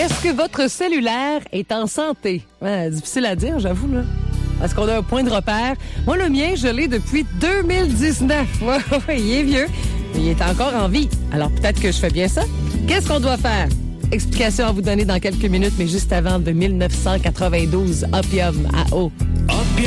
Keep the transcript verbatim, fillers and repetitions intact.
Est-ce que votre cellulaire est en santé? Ouais, difficile à dire, j'avoue, là. Parce qu'on a un point de repère. Moi, le mien, je l'ai depuis deux mille dix-neuf. Ouais, ouais, il est vieux, mais il est encore en vie. Alors, peut-être que je fais bien ça. Qu'est-ce qu'on doit faire? Explication à vous donner dans quelques minutes, mais juste avant de mille neuf cent quatre-vingt-douze, Opium à eau.